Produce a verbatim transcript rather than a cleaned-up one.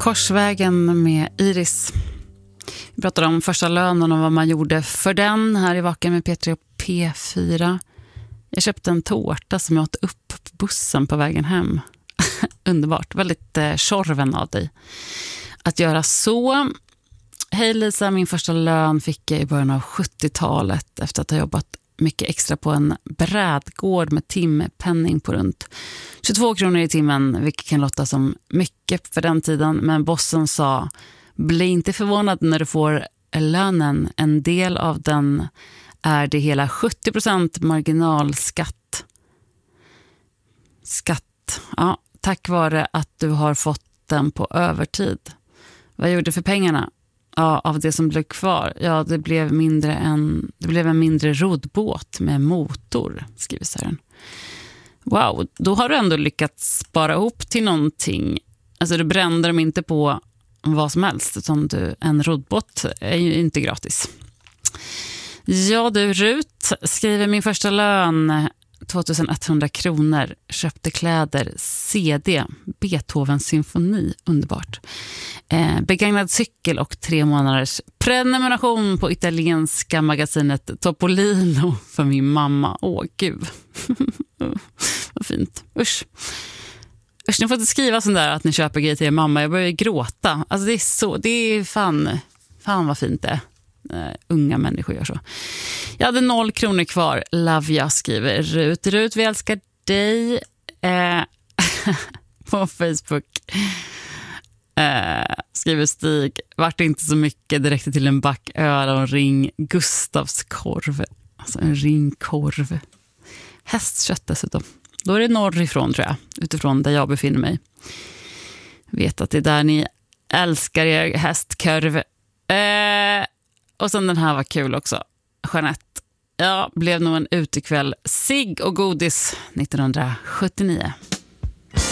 Korsvägen med Iris. Vi pratade om första lönen och vad man gjorde för den här i Vaken med P tre och P fyra. Jag köpte en tårta som jag åt upp på bussen på vägen hem. Underbart, väldigt eh, tjorven av dig att göra så. Hej Lisa, min första lön fick jag i början av sjuttiotalet efter att ha jobbat mycket extra på en brädgård med timpenning på runt tjugotvå kronor i timmen, vilket kan låta som mycket för den tiden, men bossen sa: bli inte förvånad när du får lönen, en del av den är det hela sjuttio procent marginalskatt. Skatt, ja, tack vare att du har fått den på övertid. Vad gjorde du för pengarna? Ja, av det som blev kvar. Ja, det blev mindre än det blev en mindre roddbåt med motor, skriver Sören. Wow, då har du ändå lyckats spara ihop till någonting. Alltså du brände dem inte på vad som helst, utan du, en roddbåt är ju inte gratis. Ja du, Rut skriver min första lön tvåtusenetthundra kronor, köpte kläder, C D, Beethovens symfoni, underbart. Eh, begagnad cykel och tre månaders prenumeration på italienska magasinet Topolino för min mamma. Åh gud, vad fint. Usch. Usch, ni får inte skriva sån där att ni köper grejer till er mamma. Jag börjar gråta. Alltså det är så, det är fan, fan vad fint det är. Uh, unga människor gör så. Jag hade noll kronor kvar. Love jag, skriver Rut. Rut, vi älskar dig. Uh, på Facebook uh, skriver Stig: vart det inte så mycket, det räckte till en back öl och en ring Gustavs korv. Alltså en ringkorv. Hästkött dessutom. Då är det norrifrån, tror jag, utifrån där jag befinner mig. Vet att det är där ni älskar er hästkorv. Uh, Och sen den här var kul också. Jeanette. Ja, blev nog en utekväll. Cigg och godis nittonhundrasjuttionio.